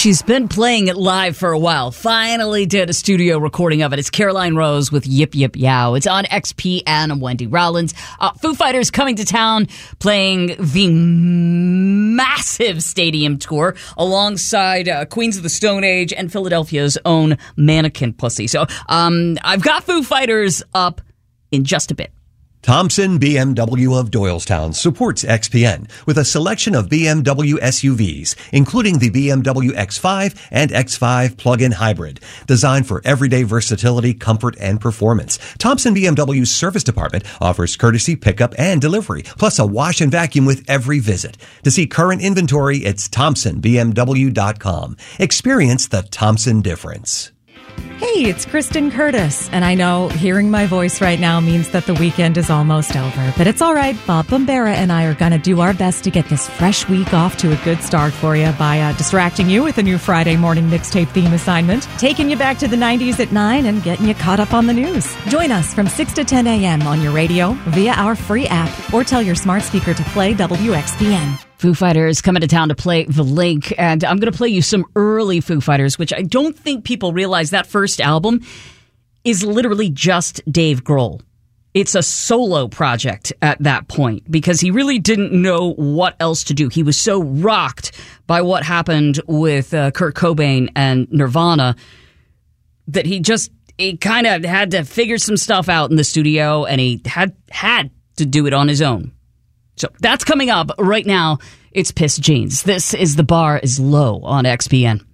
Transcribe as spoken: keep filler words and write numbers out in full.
She's been playing it live for a while. Finally did a studio recording of it. It's Caroline Rose with Yip Yip Yow. It's on X P N. I'm Wendy Rollins. Uh, Foo Fighters coming to town, playing the massive stadium tour alongside uh, Queens of the Stone Age and Philadelphia's own Mannequin Pussy. So um, I've got Foo Fighters up in just a bit. Thompson B M W of Doylestown supports X P N with a selection of B M W S U Vs, including the B M W X five and X five plug-in hybrid, designed for everyday versatility, comfort, and performance. Thompson B M W's service department offers courtesy pickup and delivery, plus a wash and vacuum with every visit. To see current inventory, it's thompson b m w dot com. Experience the Thompson difference. Hey, it's Kristen Curtis, and I know hearing my voice right now means that the weekend is almost over, but it's all right. Bob Bombera and I are going to do our best to get this fresh week off to a good start for you by uh, distracting you with a new Friday morning mixtape theme assignment, taking you back to the nineties at nine, and getting you caught up on the news. Join us from six to ten a.m. on your radio, via our free app, or tell your smart speaker to play W X P N. Foo Fighters coming to town to play The Link, and I'm going to play you some early Foo Fighters, which I don't think people realize that first album is literally just Dave Grohl. It's a solo project at that point because he really didn't know what else to do. He was so rocked by what happened with uh, Kurt Cobain and Nirvana that he just he kind of had to figure some stuff out in the studio, and he had had to do it on his own. So that's coming up right now. It's Piss Jeans. This is The Bar is Low on X P N.